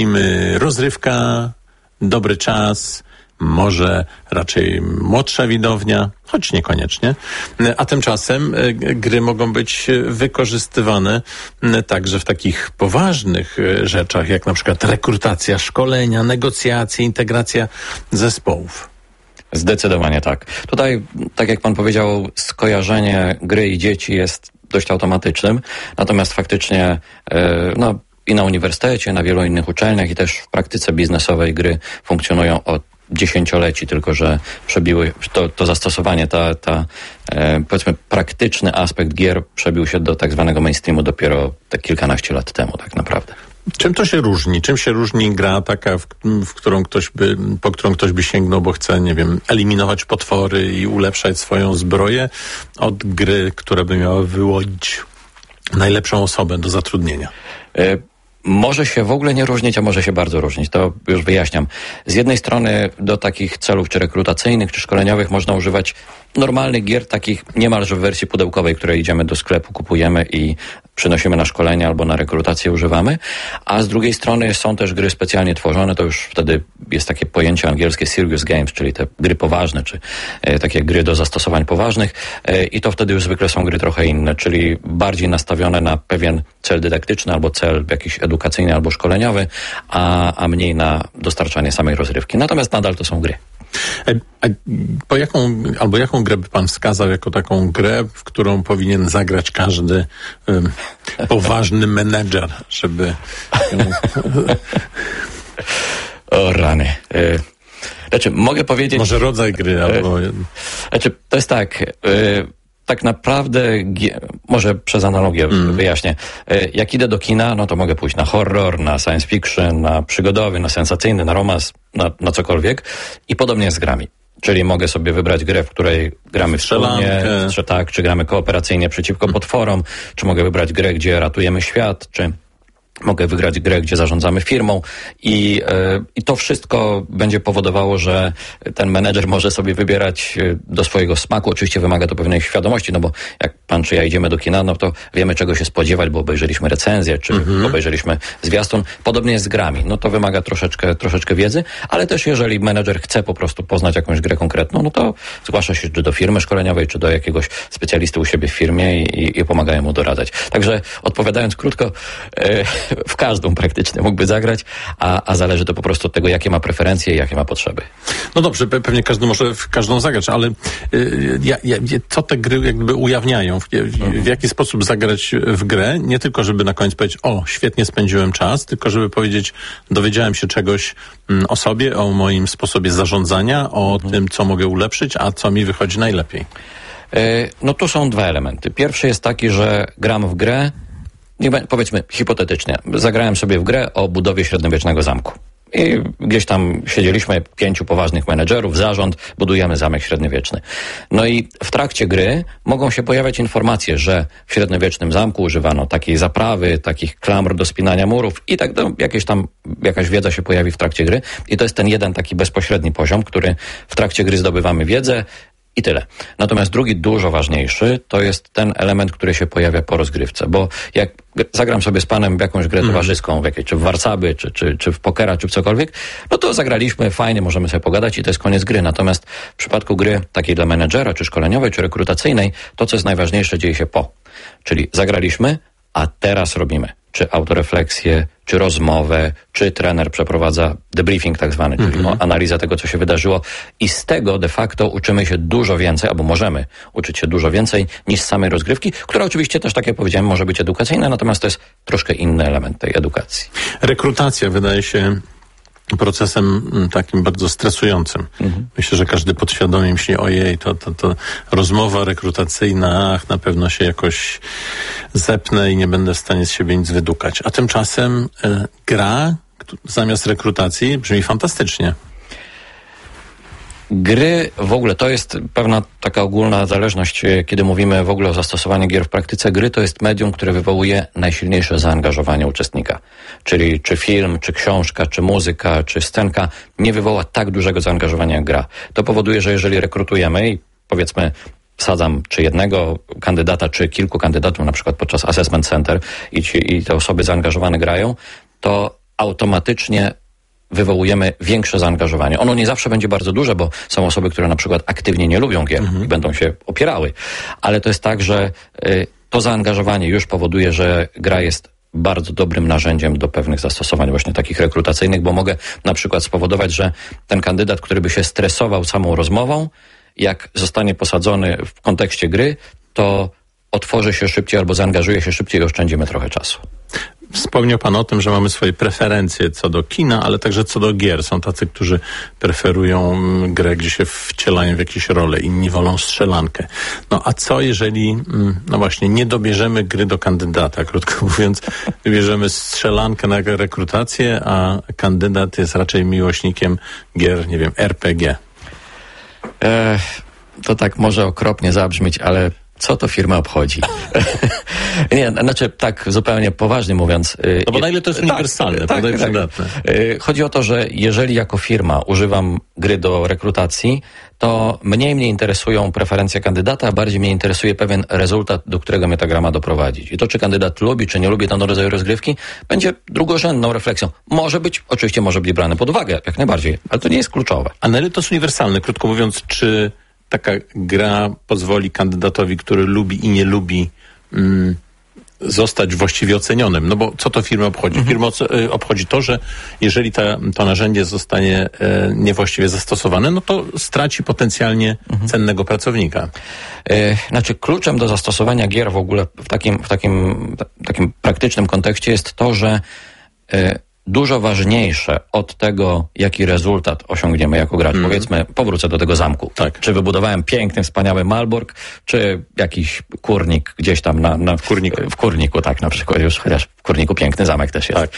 Rozrywka, dobry czas, może raczej młodsza widownia, choć niekoniecznie. A tymczasem gry mogą być wykorzystywane także w takich poważnych rzeczach, jak na przykład rekrutacja, szkolenia, negocjacje, integracja zespołów. Zdecydowanie tak. Tutaj, tak jak pan powiedział, skojarzenie gry i dzieci jest dość automatycznym, natomiast faktycznie i na uniwersytecie, na wielu innych uczelniach i też w praktyce biznesowej gry funkcjonują od dziesięcioleci, tylko że przebiły to zastosowanie, powiedzmy praktyczny aspekt gier przebił się do tak zwanego mainstreamu dopiero te kilkanaście lat temu tak naprawdę. Czym to się różni? Czym się różni gra taka, po którą ktoś by sięgnął, bo chce, nie wiem, eliminować potwory i ulepszać swoją zbroję, od gry, która by miała wyłodzić najlepszą osobę do zatrudnienia? Może się w ogóle nie różnić, a może się bardzo różnić. To już wyjaśniam. Z jednej strony do takich celów czy rekrutacyjnych, czy szkoleniowych można używać normalnych gier, takich niemalże w wersji pudełkowej, które idziemy do sklepu, kupujemy i przynosimy na szkolenia albo na rekrutację używamy. A z drugiej strony są też gry specjalnie tworzone, to już wtedy jest takie pojęcie angielskie serious games, czyli te gry poważne, czy takie gry do zastosowań poważnych. I to wtedy już zwykle są gry trochę inne, czyli bardziej nastawione na pewien cel dydaktyczny albo cel jakiś edukacyjny albo szkoleniowy, a mniej na dostarczanie samej rozrywki. Natomiast nadal to są gry. Jaką grę by pan wskazał jako taką grę, w którą powinien zagrać każdy poważny menedżer, żeby... O rany. Mogę powiedzieć... Może rodzaj gry albo... To jest tak... Tak naprawdę, może przez analogię wyjaśnię, jak idę do kina, no to mogę pójść na horror, na science fiction, na przygodowy, na sensacyjny, na romans, na cokolwiek i podobnie jest z grami. Czyli mogę sobie wybrać grę, w której gramy wspólnie, czy gramy kooperacyjnie przeciwko potworom, czy mogę wybrać grę, gdzie ratujemy świat, czy mogę wygrać grę, gdzie zarządzamy firmą i to wszystko będzie powodowało, że ten menedżer może sobie wybierać do swojego smaku. Oczywiście wymaga to pewnej świadomości, no bo jak pan czy ja idziemy do kina, no to wiemy czego się spodziewać, bo obejrzeliśmy recenzję, czy obejrzeliśmy zwiastun. Podobnie jest z grami. No to wymaga troszeczkę wiedzy, ale też jeżeli menedżer chce po prostu poznać jakąś grę konkretną, no to zgłasza się czy do firmy szkoleniowej, czy do jakiegoś specjalisty u siebie w firmie i pomagają mu doradzać. Także odpowiadając krótko, w każdą praktycznie mógłby zagrać, a zależy to po prostu od tego, jakie ma preferencje i jakie ma potrzeby. No dobrze, pewnie każdy może w każdą zagrać, ale co te gry jakby ujawniają? W jaki sposób zagrać w grę? Nie tylko, żeby na koniec powiedzieć, świetnie spędziłem czas, tylko żeby powiedzieć, dowiedziałem się czegoś o sobie, o moim sposobie zarządzania, o tym, co mogę ulepszyć, a co mi wychodzi najlepiej. No tu są dwa elementy. Pierwszy jest taki, że gram w grę, powiedzmy hipotetycznie, zagrałem sobie w grę o budowie średniowiecznego zamku. I gdzieś tam siedzieliśmy 5 poważnych menedżerów, zarząd, budujemy zamek średniowieczny. No i w trakcie gry mogą się pojawiać informacje, że w średniowiecznym zamku używano takiej zaprawy, takich klamr do spinania murów i tak jakaś wiedza się pojawi w trakcie gry. I to jest ten jeden taki bezpośredni poziom, który w trakcie gry zdobywamy wiedzę, i tyle. Natomiast drugi, dużo ważniejszy, to jest ten element, który się pojawia po rozgrywce, bo jak zagram sobie z panem w jakąś grę towarzyską, czy w warcaby, czy w pokera, czy w cokolwiek, no to zagraliśmy, fajnie, możemy sobie pogadać i to jest koniec gry. Natomiast w przypadku gry takiej dla menedżera, czy szkoleniowej, czy rekrutacyjnej, to co jest najważniejsze dzieje się po. Czyli zagraliśmy, a teraz robimy. Czy autorefleksję, czy rozmowę, czy trener przeprowadza debriefing tak zwany, czyli analiza tego, co się wydarzyło i z tego de facto uczymy się dużo więcej, albo możemy uczyć się dużo więcej niż z samej rozgrywki, która oczywiście też, tak jak powiedziałem, może być edukacyjna, natomiast to jest troszkę inny element tej edukacji. Rekrutacja wydaje się procesem takim bardzo stresującym. Myślę, że każdy podświadomie myśli, ojej, to rozmowa rekrutacyjna, na pewno się jakoś zepnę i nie będę w stanie z siebie nic wydukać. A tymczasem gra zamiast rekrutacji brzmi fantastycznie. Gry w ogóle to jest pewna taka ogólna zależność, kiedy mówimy w ogóle o zastosowaniu gier w praktyce. Gry to jest medium, które wywołuje najsilniejsze zaangażowanie uczestnika. Czyli czy film, czy książka, czy muzyka, czy scenka nie wywoła tak dużego zaangażowania jak gra. To powoduje, że jeżeli rekrutujemy i powiedzmy wsadzam czy jednego kandydata, czy kilku kandydatów, na przykład podczas assessment center i te osoby zaangażowane grają, to automatycznie wywołujemy większe zaangażowanie. Ono nie zawsze będzie bardzo duże, bo są osoby, które na przykład aktywnie nie lubią gier i będą się opierały. Ale to jest tak, że to zaangażowanie już powoduje, że gra jest bardzo dobrym narzędziem do pewnych zastosowań właśnie takich rekrutacyjnych, bo mogę na przykład spowodować, że ten kandydat, który by się stresował samą rozmową, jak zostanie posadzony w kontekście gry, to otworzy się szybciej albo zaangażuje się szybciej i oszczędzimy trochę czasu. Wspomniał Pan o tym, że mamy swoje preferencje co do kina, ale także co do gier. Są tacy, którzy preferują grę, gdzie się wcielają w jakieś role, inni wolą strzelankę. No a co jeżeli, no właśnie, nie dobierzemy gry do kandydata, krótko mówiąc, wybierzemy strzelankę na rekrutację, a kandydat jest raczej miłośnikiem gier, nie wiem, RPG? To tak może okropnie zabrzmieć, ale co to firma obchodzi? Nie, znaczy tak zupełnie poważnie mówiąc. No bo na ile to jest uniwersalne, prawda, i przydatne. Chodzi o to, że jeżeli jako firma używam gry do rekrutacji, to mniej mnie interesują preferencje kandydata, a bardziej mnie interesuje pewien rezultat, do którego mnie ta gra ma doprowadzić. I to, czy kandydat lubi, czy nie lubi ten rodzaj rozgrywki, będzie drugorzędną refleksją. Oczywiście może być brane pod uwagę, jak najbardziej, ale to nie jest kluczowe. A na ile to jest uniwersalne? Krótko mówiąc, czy taka gra pozwoli kandydatowi, który lubi i nie lubi, zostać właściwie ocenionym? No bo co to firmę obchodzi? Firmę obchodzi to, że jeżeli to narzędzie zostanie niewłaściwie zastosowane, no to straci potencjalnie cennego pracownika. Znaczy kluczem do zastosowania gier w ogóle w takim praktycznym kontekście jest to, że dużo ważniejsze od tego, jaki rezultat osiągniemy jako gracz. Powiedzmy, powrócę do tego zamku. Tak. Czy wybudowałem piękny, wspaniały Malbork, czy jakiś kurnik gdzieś tam w Kurniku. W Kurniku, tak, na przykład już, chociaż w Kurniku piękny zamek też jest.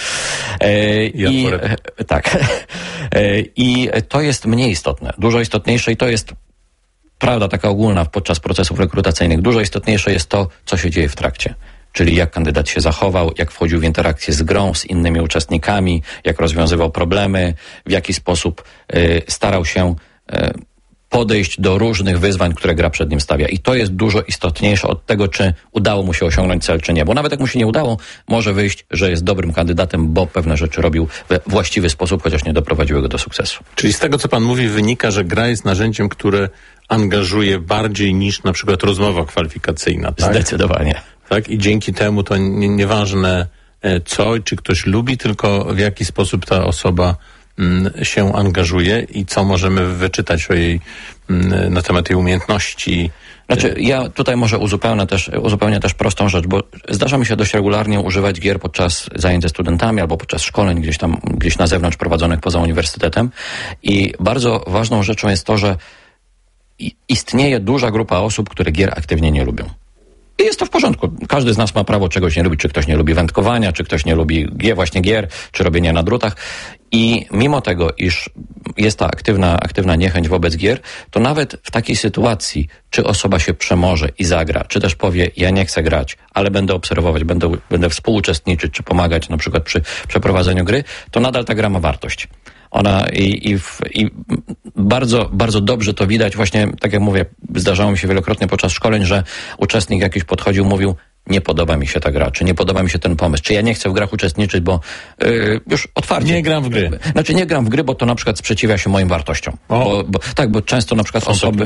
Tak. I to jest mniej istotne. Dużo istotniejsze i to jest prawda taka ogólna podczas procesów rekrutacyjnych. Dużo istotniejsze jest to, co się dzieje w trakcie. Czyli jak kandydat się zachował, jak wchodził w interakcję z grą, z innymi uczestnikami, jak rozwiązywał problemy, w jaki sposób starał się podejść do różnych wyzwań, które gra przed nim stawia. I to jest dużo istotniejsze od tego, czy udało mu się osiągnąć cel, czy nie. Bo nawet jak mu się nie udało, może wyjść, że jest dobrym kandydatem, bo pewne rzeczy robił we właściwy sposób, chociaż nie doprowadziły go do sukcesu. Czyli z tego, co Pan mówi, wynika, że gra jest narzędziem, które angażuje bardziej niż na przykład rozmowa kwalifikacyjna. Tak? Zdecydowanie. Tak? I dzięki temu to nieważne co, czy ktoś lubi, tylko w jaki sposób ta osoba się angażuje i co możemy wyczytać o jej, na temat jej umiejętności. Znaczy, ja tutaj może uzupełnię też prostą rzecz, bo zdarza mi się dość regularnie używać gier podczas zajęć ze studentami albo podczas szkoleń gdzieś na zewnątrz prowadzonych poza uniwersytetem i bardzo ważną rzeczą jest to, że istnieje duża grupa osób, które gier aktywnie nie lubią. I jest to w porządku. Każdy z nas ma prawo czegoś nie lubić. Czy ktoś nie lubi wędkowania, czy ktoś nie lubi gier, czy robienia na drutach. I mimo tego, iż jest ta aktywna niechęć wobec gier, to nawet w takiej sytuacji, czy osoba się przemoże i zagra, czy też powie, ja nie chcę grać, ale będę obserwować, będę współuczestniczyć, czy pomagać na przykład przy przeprowadzeniu gry, to nadal ta gra ma wartość. Ona i bardzo, bardzo dobrze to widać. Właśnie, tak jak mówię, zdarzało mi się wielokrotnie podczas szkoleń, że uczestnik jakiś podchodził, mówił, nie podoba mi się ta gra, czy nie podoba mi się ten pomysł, czy ja nie chcę w grach uczestniczyć, bo już otwarcie. Nie gram w gry. Znaczy nie gram w gry, bo to na przykład sprzeciwia się moim wartościom. Bo często na przykład osoby...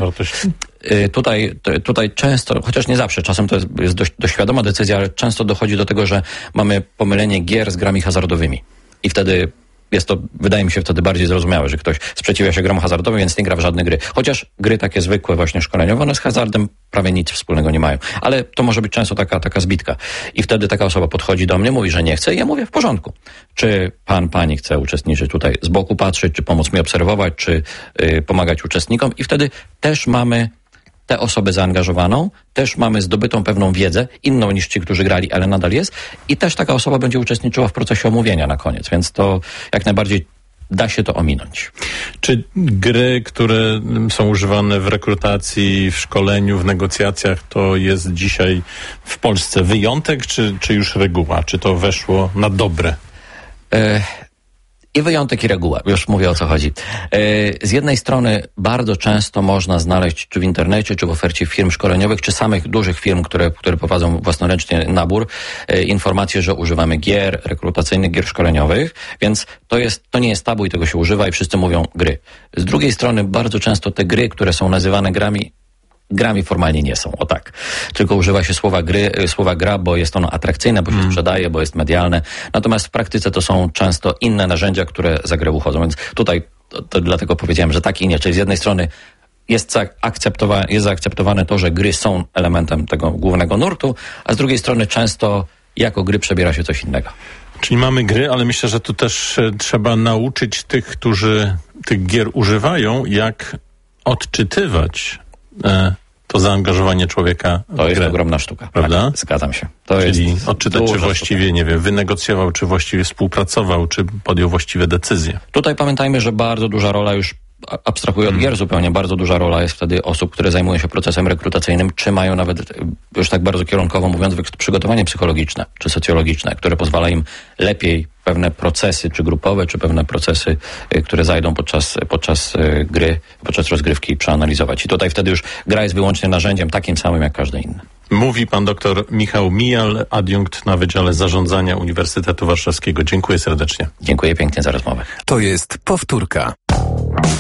Tutaj często, chociaż nie zawsze, czasem to jest dość świadoma decyzja, ale często dochodzi do tego, że mamy pomylenie gier z grami hazardowymi. I wtedy jest to, wydaje mi się, wtedy bardziej zrozumiałe, że ktoś sprzeciwia się grom hazardowym, więc nie gra w żadne gry. Chociaż gry takie zwykłe, właśnie szkoleniowe, one z hazardem prawie nic wspólnego nie mają. Ale to może być często taka zbitka. I wtedy taka osoba podchodzi do mnie, mówi, że nie chce i ja mówię, w porządku. Czy pani chce uczestniczyć tutaj z boku patrzeć, czy pomóc mi obserwować, czy pomagać uczestnikom? I wtedy też mamy tę osobę zaangażowaną, też mamy zdobytą pewną wiedzę, inną niż ci, którzy grali, ale nadal jest i też taka osoba będzie uczestniczyła w procesie omówienia na koniec, więc to jak najbardziej da się to ominąć. Czy gry, które są używane w rekrutacji, w szkoleniu, w negocjacjach, to jest dzisiaj w Polsce wyjątek, czy już reguła? Czy to weszło na dobre? I wyjątek i reguła, już mówię o co chodzi. Z jednej strony bardzo często można znaleźć czy w internecie, czy w ofercie firm szkoleniowych, czy samych dużych firm, które prowadzą własnoręcznie nabór, informacje, że używamy gier rekrutacyjnych, gier szkoleniowych, więc to nie jest tabu i tego się używa i wszyscy mówią gry. Z drugiej strony bardzo często te gry, które są nazywane grami formalnie nie są, o tak. Tylko używa się słowa gra, bo jest ono atrakcyjne, bo się sprzedaje, bo jest medialne. Natomiast w praktyce to są często inne narzędzia, które za grę uchodzą. Więc tutaj to dlatego powiedziałem, że tak i nie. Czyli z jednej strony jest zaakceptowane to, że gry są elementem tego głównego nurtu, a z drugiej strony często jako gry przebiera się coś innego. Czyli mamy gry, ale myślę, że tu też trzeba nauczyć tych, którzy tych gier używają, jak odczytywać to zaangażowanie człowieka w grę. To jest ogromna sztuka. Prawda? Tak, zgadzam się. Czyli odczytać, czy właściwie, nie wiem, wynegocjował, czy właściwie współpracował, czy podjął właściwe decyzje. Tutaj pamiętajmy, że bardzo duża rola już, abstrahuję od gier zupełnie, bardzo duża rola jest wtedy osób, które zajmują się procesem rekrutacyjnym, czy mają nawet, już tak bardzo kierunkowo mówiąc, przygotowanie psychologiczne, czy socjologiczne, które pozwala im lepiej pewne procesy, czy grupowe, czy pewne procesy, które zajdą podczas gry, podczas rozgrywki przeanalizować. I tutaj wtedy już gra jest wyłącznie narzędziem takim samym jak każde inne. Mówi pan dr Michał Mijal, adiunkt na Wydziale Zarządzania Uniwersytetu Warszawskiego. Dziękuję serdecznie. Dziękuję pięknie za rozmowę. To jest powtórka.